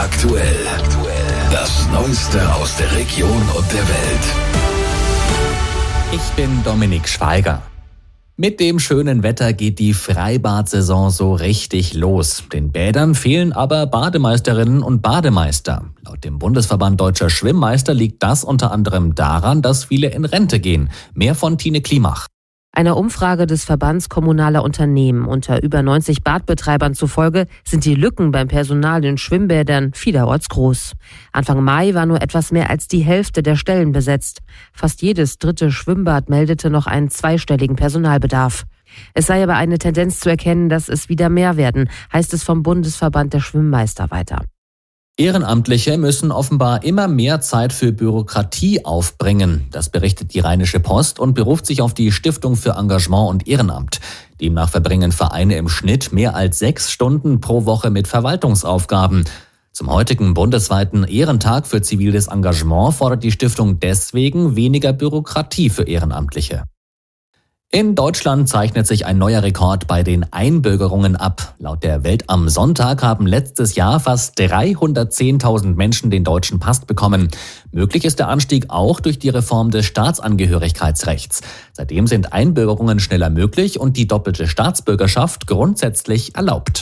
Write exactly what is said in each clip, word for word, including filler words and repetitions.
aktuell. Das Neueste aus der Region und der Welt. Ich bin Dominik Schweiger. Mit dem schönen Wetter geht die Freibad-Saison so richtig los. Den Bädern fehlen aber Bademeisterinnen und Bademeister. Laut dem Bundesverband Deutscher Schwimmmeister liegt das unter anderem daran, dass viele in Rente gehen. Mehr von Tine Klimach. Einer Umfrage des Verbands kommunaler Unternehmen unter über neunzig Badbetreibern zufolge sind die Lücken beim Personal in Schwimmbädern vielerorts groß. Anfang Mai war nur etwas mehr als die Hälfte der Stellen besetzt. Fast jedes dritte Schwimmbad meldete noch einen zweistelligen Personalbedarf. Es sei aber eine Tendenz zu erkennen, dass es wieder mehr werden, heißt es vom Bundesverband der Schwimmmeister weiter. Ehrenamtliche müssen offenbar immer mehr Zeit für Bürokratie aufbringen. Das berichtet die Rheinische Post und beruft sich auf die Stiftung für Engagement und Ehrenamt. Demnach verbringen Vereine im Schnitt mehr als sechs Stunden pro Woche mit Verwaltungsaufgaben. Zum heutigen bundesweiten Ehrentag für ziviles Engagement fordert die Stiftung deswegen weniger Bürokratie für Ehrenamtliche. In Deutschland zeichnet sich ein neuer Rekord bei den Einbürgerungen ab. Laut der Welt am Sonntag haben letztes Jahr fast dreihundertzehntausend Menschen den deutschen Pass bekommen. Möglich ist der Anstieg auch durch die Reform des Staatsangehörigkeitsrechts. Seitdem sind Einbürgerungen schneller möglich und die doppelte Staatsbürgerschaft grundsätzlich erlaubt.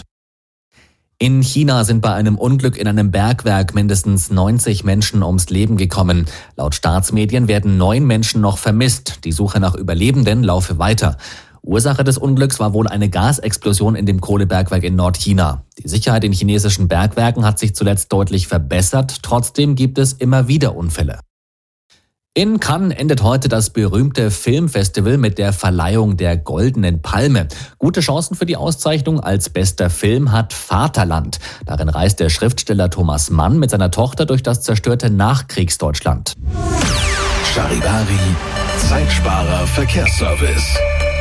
In China sind bei einem Unglück in einem Bergwerk mindestens neunzig Menschen ums Leben gekommen. Laut Staatsmedien werden neun Menschen noch vermisst. Die Suche nach Überlebenden laufe weiter. Ursache des Unglücks war wohl eine Gasexplosion in dem Kohlebergwerk in Nordchina. Die Sicherheit in chinesischen Bergwerken hat sich zuletzt deutlich verbessert. Trotzdem gibt es immer wieder Unfälle. In Cannes endet heute das berühmte Filmfestival mit der Verleihung der Goldenen Palme. Gute Chancen für die Auszeichnung als bester Film hat Vaterland. Darin reist der Schriftsteller Thomas Mann mit seiner Tochter durch das zerstörte Nachkriegsdeutschland. Charivari, Zeitsparer Verkehrsservice.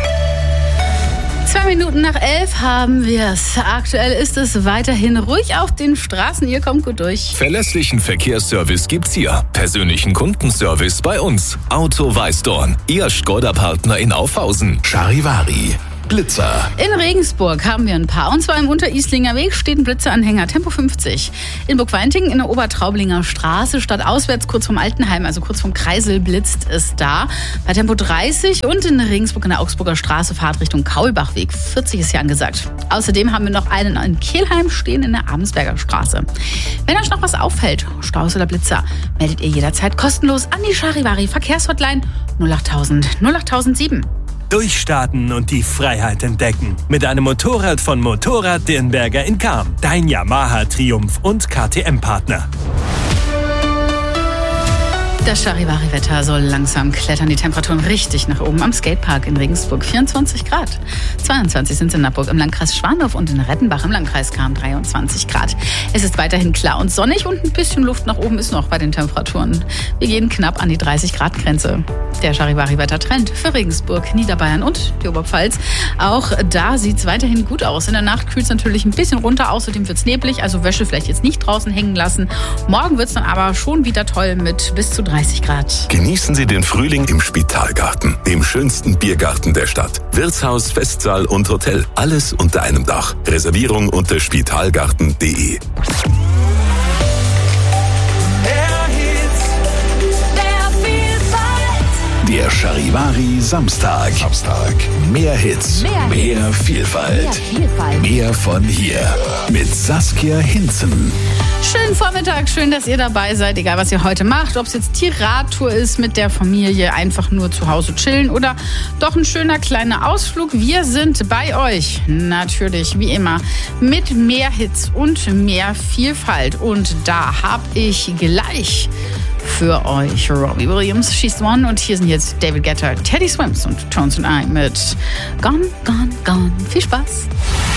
Zwei Minuten nach elf haben wir es. Aktuell ist es weiterhin ruhig auf den Straßen. Ihr kommt gut durch. Verlässlichen Verkehrsservice gibt's hier. Persönlichen Kundenservice bei uns. Auto Weißdorn. Ihr Skoda-Partner in Aufhausen. Charivari. Blitzer. In Regensburg haben wir ein paar. Und zwar im Unterieslinger Weg steht ein Blitzeranhänger, Tempo fünfzig. In Burgweinting in der Obertraublinger Straße, stadtauswärts kurz vom Altenheim, also kurz vom Kreisel, blitzt es da. Bei Tempo dreißig und in Regensburg in der Augsburger Straße, Fahrtrichtung Kaulbachweg, vierzig ist hier angesagt. Außerdem haben wir noch einen in Kelheim stehen in der Abensberger Straße. Wenn euch noch was auffällt, Staus oder Blitzer, meldet ihr jederzeit kostenlos an die Charivari Verkehrshotline null achttausend null achttausend sieben. Durchstarten und die Freiheit entdecken. Mit einem Motorrad von Motorrad Dirnberger in Cham. Dein Yamaha Triumph und K T M-Partner. Das Charivari-Wetter soll langsam klettern, die Temperaturen richtig nach oben. Am Skatepark in Regensburg vierundzwanzig Grad. zweiundzwanzig sind es in Nappburg im Landkreis Schwandorf und in Rettenbach im Landkreis Cham dreiundzwanzig Grad. Es ist weiterhin klar und sonnig und ein bisschen Luft nach oben ist noch bei den Temperaturen. Wir gehen knapp an die dreißig Grad Grenze. Der Charivari-Wettertrend für Regensburg, Niederbayern und die Oberpfalz. Auch da sieht es weiterhin gut aus. In der Nacht kühlt es natürlich ein bisschen runter, außerdem wird es neblig, also Wäsche vielleicht jetzt nicht draußen hängen lassen. Morgen wird es dann aber schon wieder toll mit bis zu dreißig Grad. Genießen Sie den Frühling im Spitalgarten, dem schönsten Biergarten der Stadt. Wirtshaus, Festsaal und Hotel, alles unter einem Dach. Reservierung unter spitalgarten punkt de. Der Charivari Samstag. Samstag. Mehr Hits, mehr, mehr Vielfalt, mehr Vielfalt, mehr von hier. Mit Saskia Hinzen. Schönen Vormittag, schön, dass ihr dabei seid, egal was ihr heute macht. Ob es jetzt die Radtour ist mit der Familie, einfach nur zu Hause chillen oder doch ein schöner kleiner Ausflug. Wir sind bei euch, natürlich wie immer, mit mehr Hits und mehr Vielfalt. Und da habe ich gleich für euch Robbie Williams, She's the One. Und hier sind jetzt David Guetta, Teddy Swims und Tones and I mit Gone, Gone, Gone. Viel Spaß.